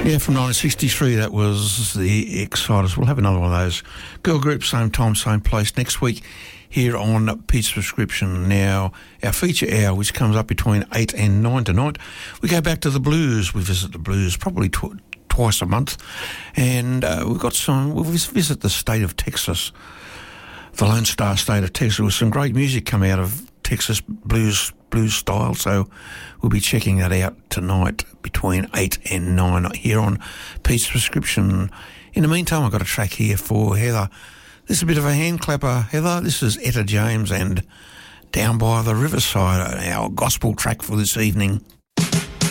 Yeah, from 1963, that was the Exciters. We'll have another one of those. Girl group, same time, same place, next week here on Pete's Prescription. Now, our feature hour, which comes up between 8 and 9 tonight, we go back to the blues. We visit the blues probably twice a month. And we'll visit the state of Texas, the Lone Star State of Texas, with some great music come out of Texas blues style, so we'll be checking that out tonight between 8 and 9 here on Pete's Prescription. In the meantime, I've got a track here for Heather. This is a bit of a hand clapper, Heather. This is Etta James and Down by the Riverside, our gospel track for this evening.